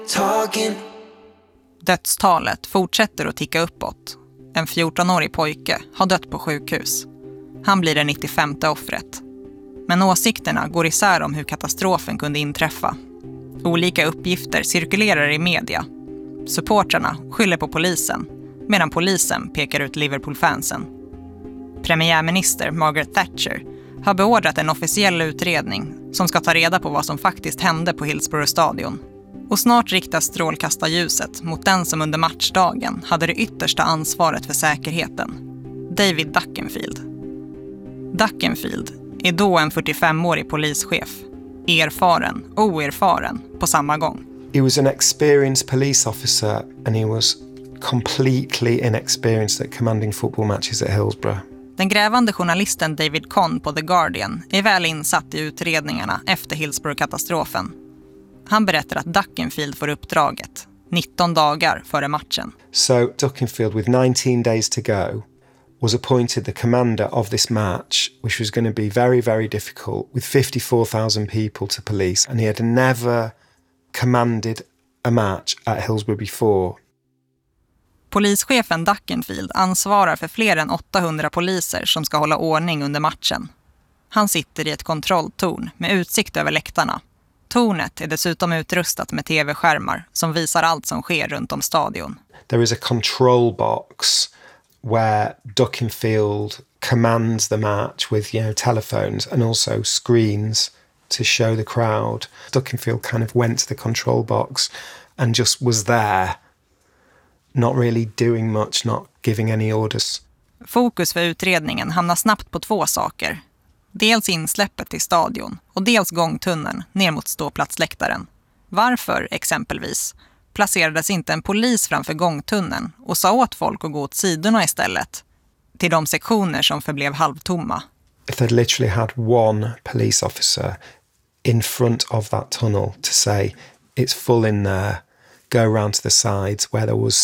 talking. Dödstalet fortsätter att ticka uppåt. En 14-årig pojke har dött på sjukhus. Han blir det 95:e offret. Men åsikterna går isär om hur katastrofen kunde inträffa. Olika uppgifter cirkulerar i media. Supportrarna skyller på polisen, medan polisen pekar ut Liverpool-fansen. Premiärminister Margaret Thatcher har beordrat en officiell utredning som ska ta reda på vad som faktiskt hände på Hillsborough-stadion. Och snart riktas strålkastarljuset mot den som under matchdagen hade det yttersta ansvaret för säkerheten, David Duckenfield. Duckenfield är då en 45-årig polischef, erfaren och oerfaren på samma gång. He was an experienced police officer and he was completely inexperienced at commanding football matches at Hillsborough. Den grävande journalisten David Conn på The Guardian är väl insatt i utredningarna efter Hillsborough-katastrofen. Han berättar att Duckenfield får uppdraget 19 dagar före matchen. So Duckenfield, with 19 days to go, was appointed the commander of this match, which was going to be very, very difficult, with 54,000 people to police, and he had never commanded a match at Hillsborough before. Polischefen Duckenfield ansvarar för fler än 800 poliser som ska hålla ordning under matchen. Han sitter i ett kontrolltorn med utsikt över läktarna. Tornet är dessutom utrustat med tv-skärmar som visar allt som sker runt om stadion. There is a control box where Duckenfield commands the match with, telephones and also screens to show the crowd. Duckenfield kind of went to the control box and just was there, not really doing much, not giving any orders. Fokus för utredningen hamnar snabbt på två saker. Dels insläppet till stadion och dels gångtunneln ner mot ståplatsläktaren. Varför, exempelvis, placerades inte en polis framför gångtunneln och sa åt folk att gå åt sidorna istället, till de sektioner som förblev halvtomma? If they'd literally had one police officer in front of that tunnel to say, it's full in there, go around to the sides where there was